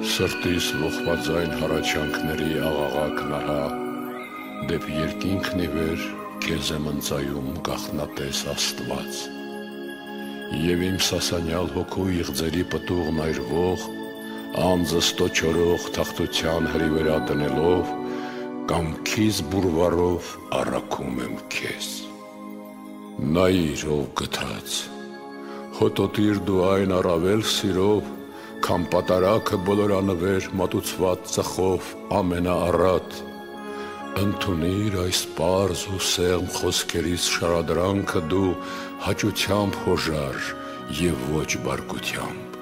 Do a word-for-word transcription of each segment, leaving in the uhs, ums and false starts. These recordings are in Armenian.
Սրտիս լողվածային հառաչանքների աղաղակ նահա, դեպ երկինքն ի վեր քեզ եմ ընծայում գաղտնատես Աստված։ Եվ իմ սասանյալ հոգու իղձերի պտուղն այրվող, անձս տոչորող թախտության հրի վրա դնելով, կամքիս բուրվարով առաքում եմ քեզ։ Նայիր ով գթած, հոտոտիր դու այն առավել սիրով, քան պատարագը բոլորանվեր մատուցված ծխով ամենաառատ, ընդունիր այս պարզ ու սեղմ խոսքերիս շարադրանքը դու հաճությամբ հոժար և ոչ բարկությամբ։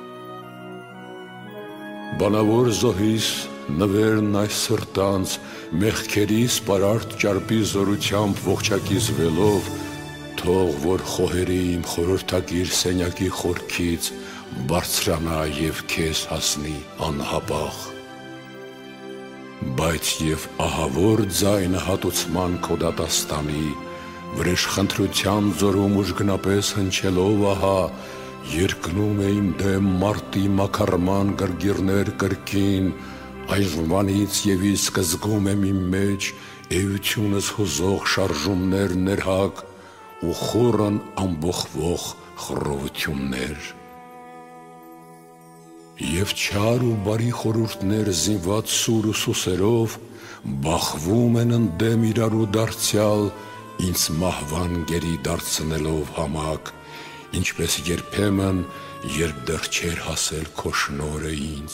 Բանավոր զոհիս նվերն այս սրտանց մեղքերիս պարարտ ճարպի զորությամբ ողջակիզվելով, թող որ խոհերի իմ խորհրդակիր սենյակի խորքից բարձրանա և քեզ հասնի անհապաղ։ Բայց և ահավոր ձայնը հատուցման քո դատաստանի, վրեժխնդրության ձորում ուժգնապես հնչելով ահա, երկնում է իմ դեմ մարտի մաքարման գրգիռներ կրկին, այժմանից և իսկ զգում եմ իմ մեջ էությունս հուզող շարժումներ ներհակ ու խորն ամբոխվող խռովություններ։ Եվ չար ու բարի խորհուրդներ զինված սուր ու սուսերով բախվում են ընդդեմ իրարու դարձյալ, ինձ մահվան գերի դարձնելով համակ, ինչպես երբեմն, երբ դեռ չէր հասել քո շնորհը ինձ։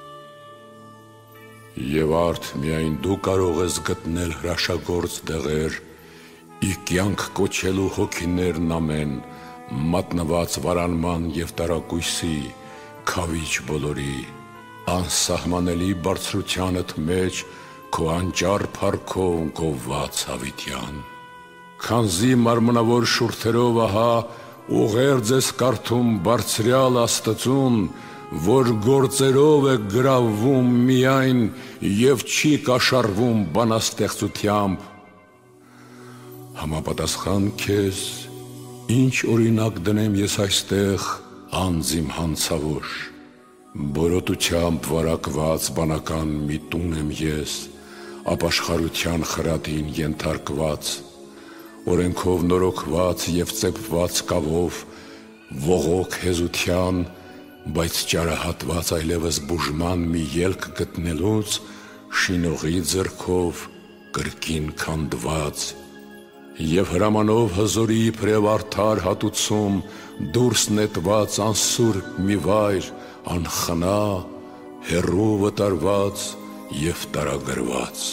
Եվ արդ միայն դու կարող ես գտնել հրաշագործ դեղեր, ի կյանք կոչելու հոգիներն ամեն, մատնված վարանման և տարակույսի, քավիչ բոլորի, անսահմանելի բարձրությանդ մեջ քո անճար փառքով գովված հավիտյան։ Քանզի մարմնավոր շուրթերով ահա ուղերձ ես կարդում բարձրյալ Աստծուն, որ գործերով է գրավվում միայն և չի կաշառվում բանաստեղծությամբ։ Համապատասխան քեզ, ինչ օրինակ դնեմ ես այստեղ անձ իմ հանցավոր, բորոտությամբ վարակված բանական մի տուն եմ ես, ապաշխարության խրատին ենթարկված, օրենքով նորոգված և ծեփված կավով, ողոք հեզության, բայց ճարահատված այլևս բուժման մի ելք գտնելուց, շինողի ձեռքով կրկին քանդված, և հրամանով հզորի իբրև արդար հատուցում դուրս նետված անսուրբ մի վայր, անխնա, հեռու վտարված և տարագրված։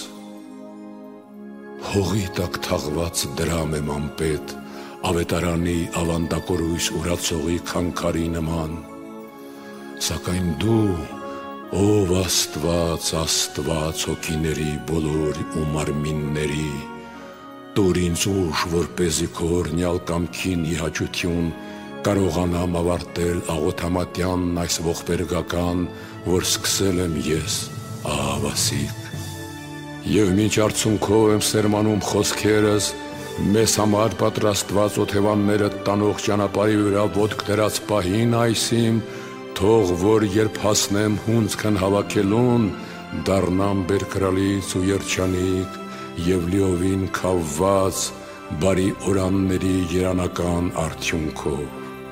Հողի տակ թաղված դրամ եմ անպետ, ավետարանի ավանդակորույս ուրացողի քանքարի նման, սակայն դու, ով Աստված, Աստված հոգիների բոլոր ու մարմինների, տուր ինձ ուժ, որպեսզի քո օրհնյալ կամքին ի հաճություն կարողանամ ավարտել աղոթամատյանն այս ողբերգական, որ սկսել եմ ես, ահավասիկ։ Եվ մինչ արցունքով եմ սերմանում խոսքերս, մեզ համար պատրաստված օթևանները տանող ճանապարհի վրա ոտք դրած պահին այսիմ, թող որ երբ հասնեմ հունձքն հավաքելուն, դառնամ բերկրալից ու երջանիկ և լիովին քավված բարի օրանների երանական արդյունքով։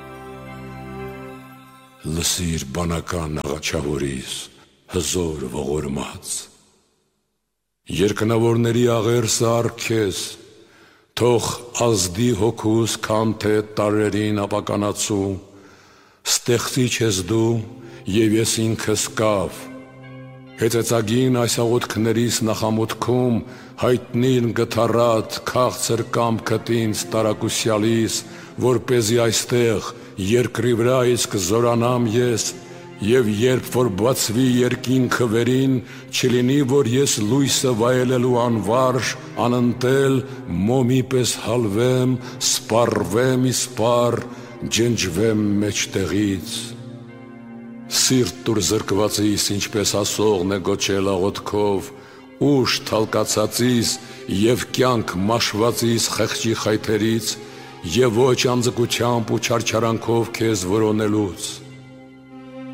Լսիր բանական աղաչավորիս, հզոր ողորմած, երկնավորների աղերսը առ թող ազդի հոգուս քան թե տարրերին ապականացու, ստեղծիչ ես դու և ես ինքս կավ, հեծեծագին այս աղոթքներիս նախամուտքում հայտնիր գթառատ քաղցր կամքդ ինձ տարակուսյալիս, որպեսզի այստեղ երկրի վրա իսկ զորանամ ես, և երբ որ բացվի երկինքը վերին, չլինի, որ ես լույսը վայելելու անվարժ, անընտել, մոմի պես հալվեմ, սպառվեմ իսպառ, ջնջվեմ մեջտեղից։ Սիրտ տուր զրկվածիս, ինչպես ասողն է գոչել աղոթքով, ուժ թալկացածիս և կյանք մաշվածիս խեղճի խայթերից և ոչ անձկությամբ ու չարչարանքով քեզ որոնելուց։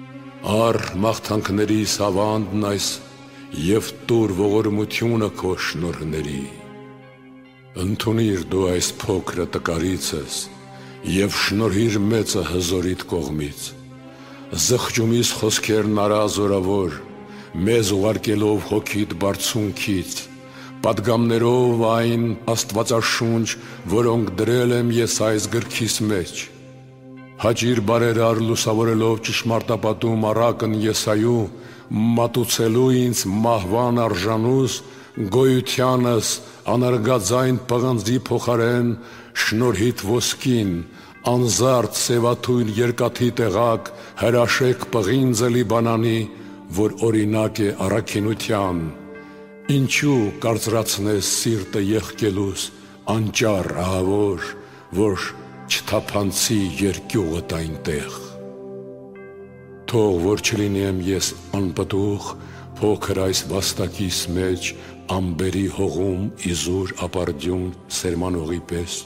Առ մաղթանքներիս ավանդն այս և տուր ողորմությունը քո շնորհների։ Ընդունիր դու այս փոքրը տկարիցս և շնորհիր մեծը հզորիդ կողմից։ Զղջումիս խոսքերն արա զորավոր, մեզ ուղարկելով հոգիդ բարձունքից, պատգամներով այն աստվածաշունչ, որոնք դրել եմ ես այս գրքիս մեջ։ Հաճիր բարերար լուսավորելով ճշմարտապատում առակն Եսայու, մատուցելու ինձ մահվան արժանուս, գոյությանս անարգաձայն պղնձի փոխարեն շնորհիդ ոսկին, անզարդ սևաթույն երկաթի տեղակ հրաշեք պղինձը Լիբանանի, որ օրինակ է առաքինության։ Ինչու կարծրացնես սիրտը եղկելուս անճար ահավոր, որ չթափանցի երկյուղդ այնտեղ։ Թող որ չլինեմ ես անպտուղ, փոքր այս վաստակիս մեջ ամբերի հողում իզուր ապարդյուն սերմանողի պես։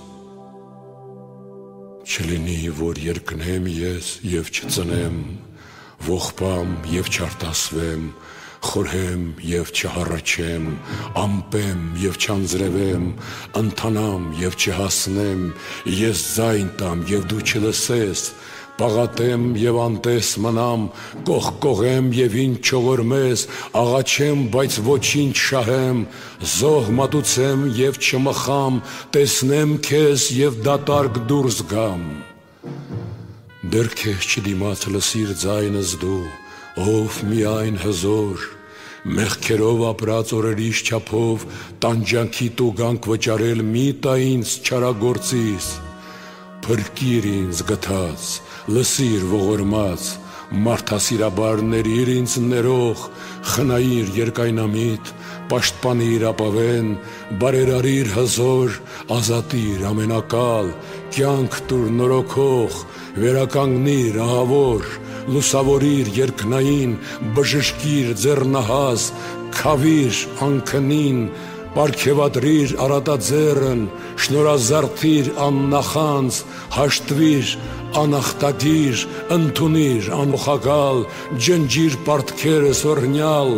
Չլինի, որ երկնեմ ես և չծնեմ, ողբամ և չարտասվեմ, խորհեմ և չհառաչեմ, ամպեմ և չանձրևեմ, ընթանամ և չհասնեմ, ես ձայն տամ և դու չլսես, պաղատեմ և անտես մնամ, կողկողեմ և ինձ չողորմես, աղաչեմ, բայց ոչինչ շահեմ, զոհ մատուցեմ և չմխամ, տեսնեմ քեզ և դատարկ դուրս գամ։ Դեռ քեզ չդիմաց լսիր ձայնս դու, ով միայն հզոր, մեղքերով ապրած օրերիս չափով տանջանքի տուգանք վճարել մի տա ինձ չարագործիս։ Փրկիր ինձ գթած, լսիր ողորմած, մարդասիրաբար ներիր ինձ ներող, խնայիր երկայնամիտ, պաշտպանիր ապավեն, բարերարիր հզոր, ազատիր ամենակալ, կյանք տուր նորոգող, վերականգնիր ահավոր, լուսավորիր երկնային, բժշկիր ձեռնահաս, քավիր անքնին, պարգևատրիր արատաձեռն, շնորհազարդիր աննախանձ, հաշտվիր անախտագիր, ընդունիր անոխակալ, ջնջիր պարտքերս օրհնյալ։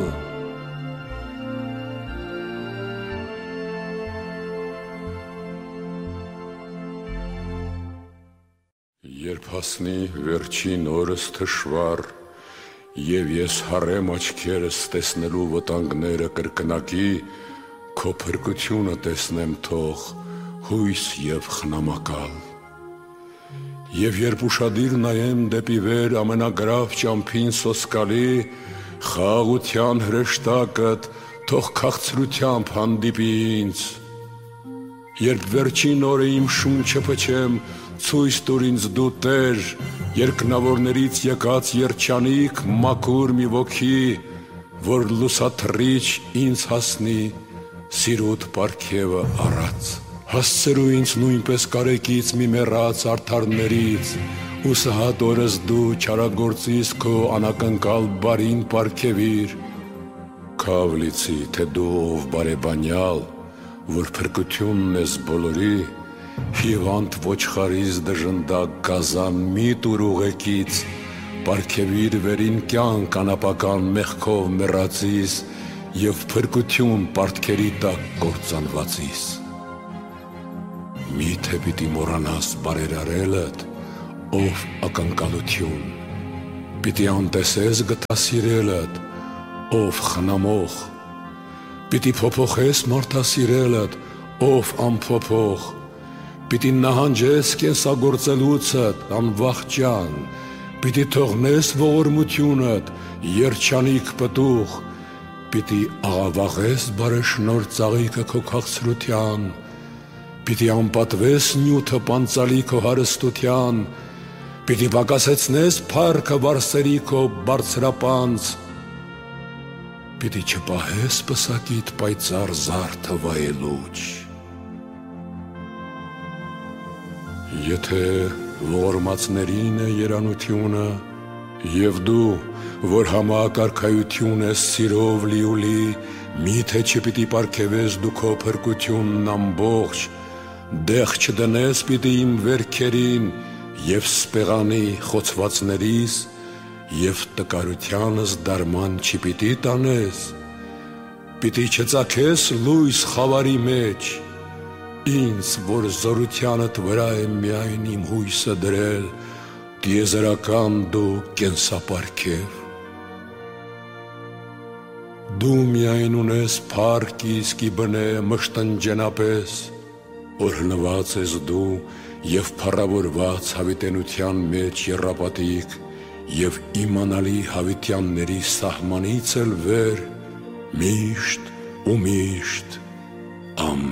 Երբ հասնի վերջին օրս թշվառ, և ես հառեմ աչքերս տեսնելու վտանգները կրկնակի, քո փրկությունը տեսնեմ թող հույս և խնամակալ։ Եվ երբ ուշադիր նայեմ դեպի վեր ամենագրավ ճամփին սոսկալի, խաղաղության հրեշտակդ թող քաղցրությամբ հանդիպի ինձ։ Երբ վերջին օրը իմ շունչը փչեմ, ցույց տուր ինձ դու Տեր, երկնավորներից եկած երջանիկ մաքուր մի ոգի, որ լուսաթռիչ ինձ հասնի սիրուդ պարգևը առած։ Հասցրու ինձ նույնպես կարեկից մի մեռած արդարներից, ու սհատ օրս դու չարագործիս քո անակնկալ բարին պարգևիր։ Քավ լիցի, թե դու ով բարեբանյալ, որ փրկությունն ես բոլորի, հիվանդ ոչխարից դժնդակ գազան մի տուր ուղեկից, պարգևիր վերին կյանք անապական մեղքով մեռածիս և փրկություն պարտքերի տակ կործանվածիս։ Միթե պիտի մոռանաս բարերարելդ, ով ակնկալություն, պիտի անտեսես գթասիրելդ, ով խնամող, պիտի փոփոխես մարդասիրելդ, ով անփոփոխ, պիտի նահանջես կենսագործելուցդ անվախճան, պիտի թողնես ողորմությունդ երջանիկ պտուղ, պիտի աղավաղես բարեշնոր ծաղիկը քո քաղցրության, պիտի անպատվես նյութը պանծալի քո հարստության, պիտի պակասեցնես փառքը վարսերի քո բարձրապանծ, պիտի չպահես պսակիդ պայծառ զարդը վայելուչ։ Եթե ողորմածներին է երանությունը, և դու, որ համակարգայություն ես սիրով լիուլի, միթե չպիտի պարգևես դու քո փրկությունն ամբողջ, դեղ չդնես պիտի իմ վերքերին և սպեղանի խոցվածներիս, և տկարությանս դարման չպիտի տանես, պիտի չծագես լույս խավարի մեջ, ինձ, որ զորությանդ վրա եմ միայն իմ հույսը դրել, տիեզերական դու կենսապարգև։ Դու միայն ունես փառք իսկի բնե մշտնջենապես, օրհնված ես դու և փառավորված հավիտենության մեջ եռապատիկ և իմանալի հավիտյանների սահմանից էլ վեր, միշտ ու միշտ, ամեն։